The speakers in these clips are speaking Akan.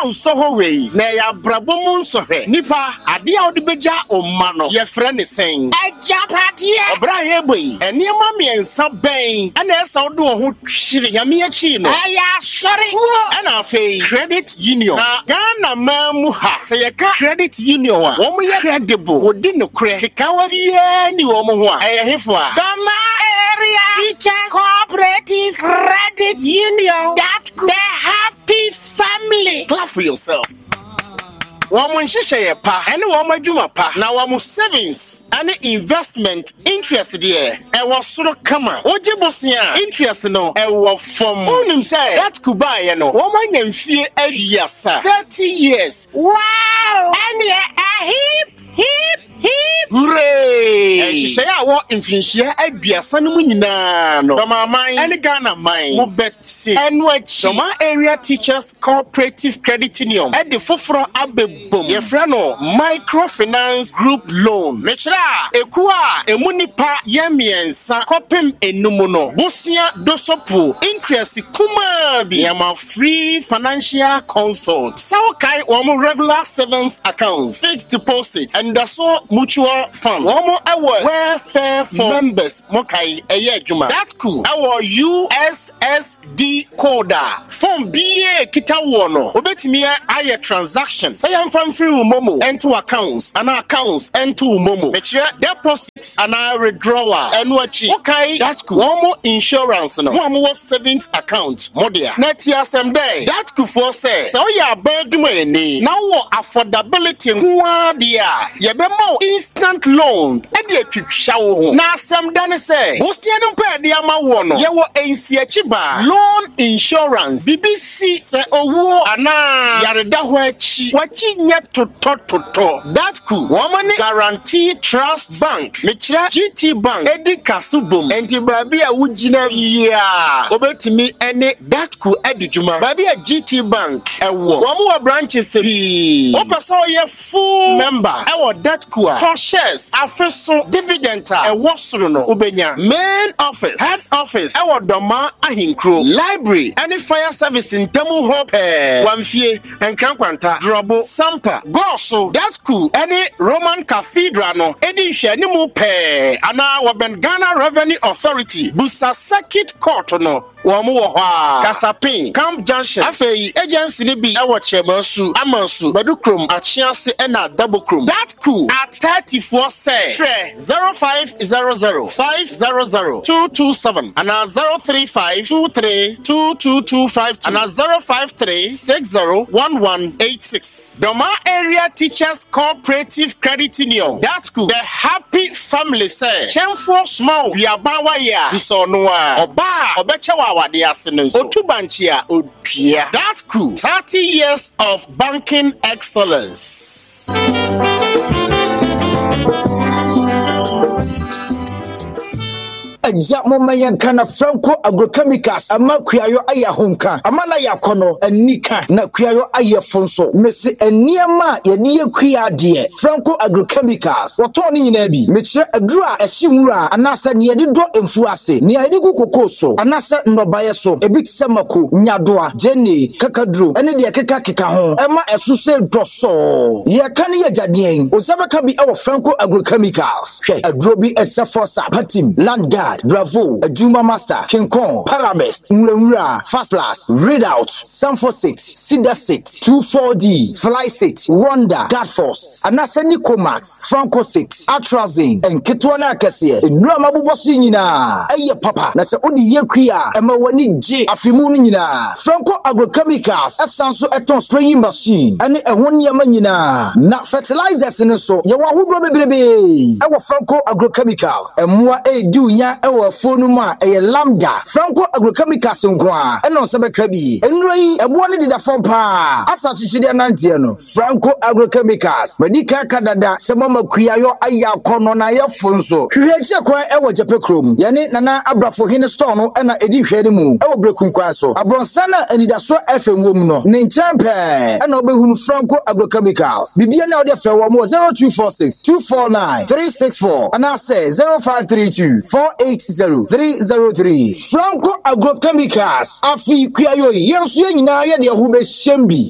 nso ho we na ya brabo mu nso he nipa ade a odi beja omma no ye frɛ ne sen ajapade obra ye boyi eniema miensa ben ana esa wo do ho hwire yame achi no aya sori ana afei credit union na Ghana mamu ha se ye ka credit union a wo mo ye credible wodi no kre kekawa bia ni wo mo ho a eye hefo a Doma area teachers cooperative credit union that the happy family. Clap for yourself. Woman sheshe pa any woman juma pa na woman savings any investment interest there e was soro kama oje bosia interest no e wo from onim say that could buy no woman nyamfie awiasa 30 years wow any a hip hooray sheshe ya wo infinishia awiasa no nyina no mama any Ghana mine mo beti enu achi Doma area teachers cooperative credit union e de foforo abe boom ye frano microfinance group loan mechra ekua emunipa ye miensa kopem enumu no bosia dosopo interest kuma bi yama free financial consult so kai omo regular savings accounts fixed deposit and so mutual fund omo awo welfare for members mokai eye adwuma that cool our USSD coder form BA kita wo no obetimi aye transaction say from free momo into accounts and into momo deposits and withdrawal and wachi okay that's cool one insurance no one savings account modia net year some day that cool for say so ya beduma eni now affordability nwa dia ye be mo instant loan e dey twitwa wo na some dan say bosia no pa dia ma wo no ye wo ensiachi ba loan insurance BBC say owo ana yareda ho achi wachi nya toto that cool woman guarantee trust bank mechira GT bank edi kasubum enti baabi a wugina ya obetimi ene that cool edujuma baabi a GT bank ewo wo mo branches bi opeso ye full member ewo that cool for shares afeso dividend ewo soro no obenya main office head office ewo Doma ahinkro library any fire service in Temu Hope wamfie enkankwanta drobo sampa goso that's cool any Roman cathedral no edi hwe ni mu pe ana woben Ghana Revenue Authority busa circuit court no wo mu wo ha Kasapin Camp Junction afei agency ni bi ewo chemasu amansu badukrom achiase na double that cool at 34 say 0500 500 227 and 035 23 22252 and 053 60 1186 Doma area teachers cooperative credit union that's cool the happy family say chemfo small we abawa ya so no oba obechewa wade asene so otubanchi a odua that's cool 30 years of banking excellence. Eja momayan kana Franco agrochemicals ama kuayo aya honka amana yakono anika na kuayo aya fonso mesi eniema yedi yakua de Franco agrochemicals woto ni nyina bi mechire adura ehimura anasa ne yedi do emfu ase ne yedi kokoso anasa ndobaye so ebitse mako nyadoa jeni kakadru ene de keka ho ema esuse doso ye kan ye jadien osabaka bi e Franco agrochemicals hwe aduro bi etsefosa patim land guard Bravo, Juma Master, King Kong, Parabest, Mura, Fast Plus, Readout, Sanford 6, Cedar 6, 24D, Fly 6, Wonder, God Force, Anaseni Comax, Franco 6, Atrazine, and Ketwana Cassia, and Rama Bubosinina, Aya Papa, Nasa Odi Yakia, Emawani J, Afimunina, Franco Agrochemicals, Asanso Eton Spraying Machine, and a 1 year manina, not fertilizers in so, Yawahu Baby, our Franco Agrochemicals, and Mua A do ya. Our phone ma a lambda Franco agrochemicals nkwa eno sebeka bi enroi ebuone dida fompa asachi hide nantie no Franco agrochemicals medika kadada semama kuayo aya kono na ye fonso hwehie kwan ewo japekrom yene nana abrafo hine store no ena edi hwede mu ewo brekum kwan so abronsana anidaso fm wom no ne nchempe ena obehunu Franco agrochemicals bibia na ode frɛ wo mo 0246 249 364 ana say 0532 480303 Franco agrochemicals afi kuayo yenso nyina ye de ho be hyembi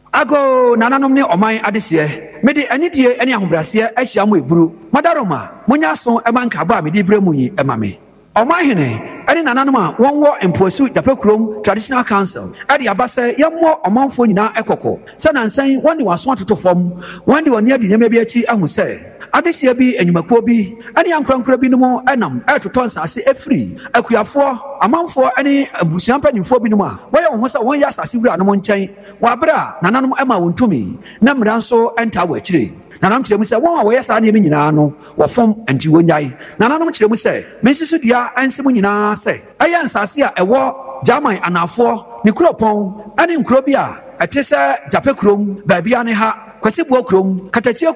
ago nananom ne ɔman adehyeɛ mede anidie ne ahobrɛaseɛ ahyia mo eburu madaroma monya so ɛma nkaba a mede brɛ mu yi ɛma me ɔman hene ɛne nananom a wɔnwɔ mpoasu Japakurom Traditional Council ɛde aba sɛ yɛmmɔ ɔmanfoɔ nyinaa ɛkɔkɔ sɛ nansan wɔn de wɔaso atoto fam wɔn de wɔn adi nneɛma bi akyi ahu sɛ adehyeɛ bi enyumakuo bi ɛne ankorankora bi no mu ɛnam ɛtotɔ nsase efiri akuafoɔ amanfoɔ ne abusua mpanimfoɔ bi no mu a wɔyɛ wɔn ho sɛ wɔn yɛ asase wura no mo nkyɛn wɔ abere a nananom ɛma wɔn tumi na mmara nso ɛntaa wɔ akyire nananom kyerɛ mu sɛ wɔn a wɔyɛ saa nneɛma nyinaa no wɔfom nti wɔnyae nananom kyerɛ mu sɛ mensusu dua ɛnse mu nyinaa sɛ ɛyɛ nsase a ɛwɔ German anafoɔ ne kuropɔn ɛne nkuro bi a ɛte sɛ Japakurom baabia ne ha Kwasibuo kurom Katakyie